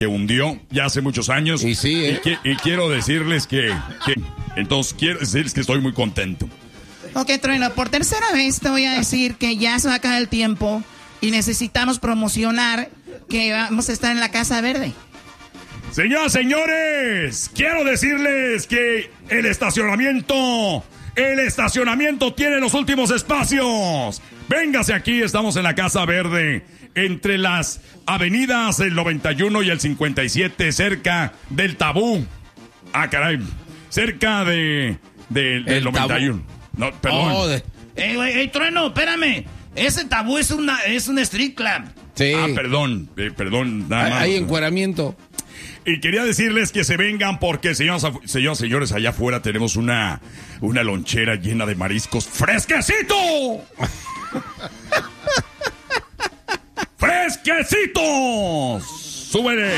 que hundió ya hace muchos años. Y sí, y quiero decirles que entonces quiero decirles que estoy muy contento. Ok, Trueno, por tercera vez te voy a decir que ya se va a acabar el tiempo y necesitamos promocionar que vamos a estar en la Casa Verde. Señoras, señores, quiero decirles que el estacionamiento tiene los últimos espacios. Véngase aquí, estamos en la Casa Verde, entre las avenidas el 91 y el 57, cerca del Tabú. Ah, caray, cerca del 91. No, perdón. Trueno, espérame. Ese Tabú es un street club. Sí. Ah, perdón, nada más. Hay encueramiento. Y quería decirles que se vengan porque, señores, allá afuera tenemos una lonchera llena de mariscos ¡fresquecito! ¡Fresquecitos! ¡Súbele!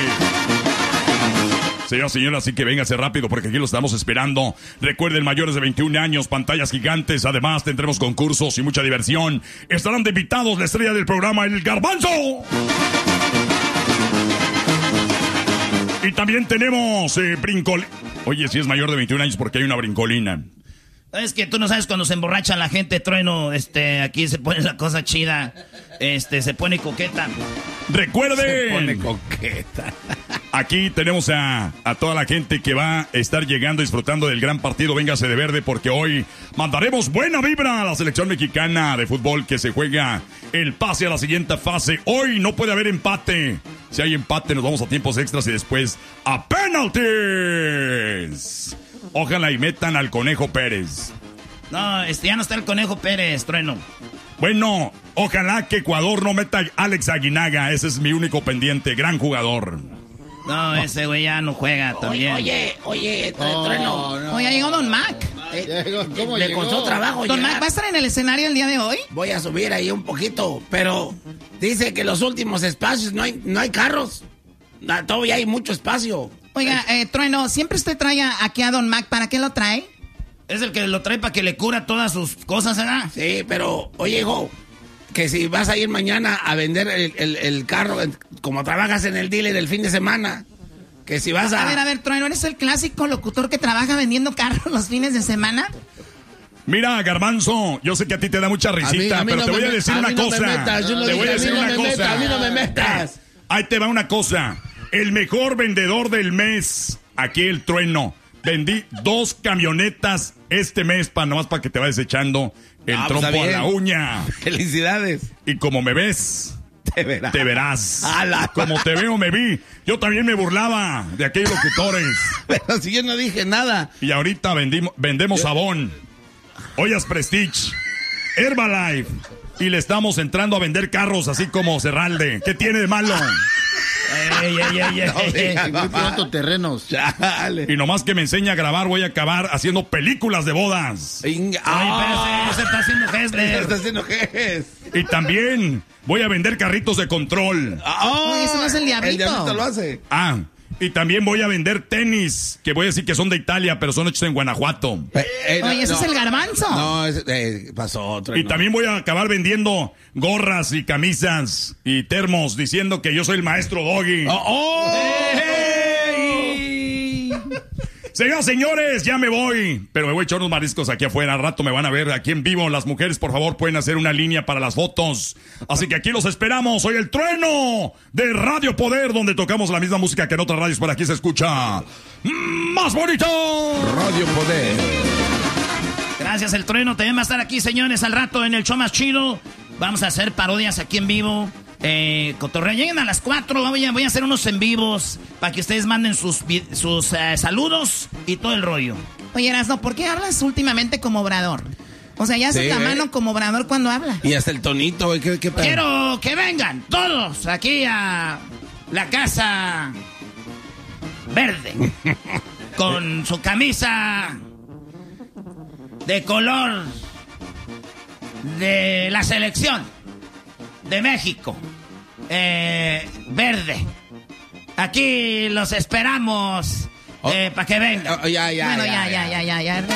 Señora, así que véngase rápido porque aquí lo estamos esperando. Recuerden, mayores de 21 años, pantallas gigantes. Además, tendremos concursos y mucha diversión. Estarán de invitados la estrella del programa, el Garbanzo. Y también tenemos brincolina. Oye, si es mayor de 21 años porque hay una brincolina. Es que tú no sabes cuando se emborracha la gente, Trueno. Aquí se pone la cosa chida. Se pone coqueta. Recuerden. Se pone coqueta. Aquí tenemos a toda la gente que va a estar llegando, disfrutando del gran partido. Véngase de verde porque hoy mandaremos buena vibra a la selección mexicana de fútbol que se juega el pase a la siguiente fase. Hoy no puede haber empate. Si hay empate nos vamos a tiempos extras y después a penaltis. Ojalá y metan al Conejo Pérez. No, ya no está el Conejo Pérez, Trueno. Bueno, ojalá que Ecuador no meta a Alex Aguinaga. Ese es mi único pendiente. Gran jugador. No, ese güey ya no juega también. Oye, Trueno. No. Oye, llegó Don Mac. ¿Cómo le costó trabajo Don llegar? Mac, ¿va a estar en el escenario el día de hoy? Voy a subir ahí un poquito, pero dice que los últimos espacios no hay carros. Todavía hay mucho espacio. Oiga, Trueno, siempre usted trae aquí a Don Mac. ¿Para qué lo trae? Es el que lo trae para que le cura todas sus cosas, ¿verdad? Sí, pero, oye, hijo, que si vas a ir mañana a vender el carro, como trabajas en el dealer el fin de semana, que si vas a... A ver, Trueno, ¿eres el clásico locutor que trabaja vendiendo carros los fines de semana? Mira, Garbanzo, yo sé que a ti te da mucha risita, pero te voy a decir una cosa. Te voy a decir una cosa. A mí no me metas. Ahí te va una cosa. El mejor vendedor del mes, aquí el Trueno. Vendí 2 camionetas este mes, nomás para que te vayas echando el trompo a la uña. Felicidades. Y como me ves, te verás. ¡Hala! Como te veo, me vi. Yo también me burlaba de aquellos locutores. Pero si yo no dije nada. Y ahorita vendemos sabón, ollas Prestige, Herbalife. Y le estamos entrando a vender carros, así como Cerralde. ¿Qué tiene de malo? Muy pronto terrenos. Chale. Y nomás que me enseña a grabar, voy a acabar haciendo películas de bodas. Ay, espérate, se está haciendo gestos. Y también voy a vender carritos de control. Eso no es el Diablito. El Diablito lo hace. Y también voy a vender tenis, que voy a decir que son de Italia, pero son hechos en Guanajuato. Oye, ese es el Garbanzo. No, pasó otro. Y también voy a acabar vendiendo gorras y camisas y termos, diciendo que yo soy el maestro Doggy. Señoras, señores, ya me voy. Pero me voy a echar unos mariscos aquí afuera. Al rato me van a ver aquí en vivo. Las mujeres, por favor, pueden hacer una línea para las fotos. Así que aquí los esperamos. Soy el Trueno de Radio Poder, donde tocamos la misma música que en otras radios. Por aquí se escucha más bonito. Radio Poder. Gracias, el Trueno. También va a estar aquí, señores, al rato en el show más chido. Vamos a hacer parodias aquí en vivo. Cotorreo, lleguen a las 4. Voy a hacer unos en vivos para que ustedes manden sus saludos y todo el rollo. Oye, Erasno, ¿por qué hablas últimamente como Obrador? O sea, ya hace la mano como Obrador cuando habla. Y hasta el tonito, güey. ¿Qué Quiero que vengan todos aquí a la Casa Verde con su camisa de color de la selección de México, verde. Aquí los esperamos para que vengan. Ya. Bueno, ya.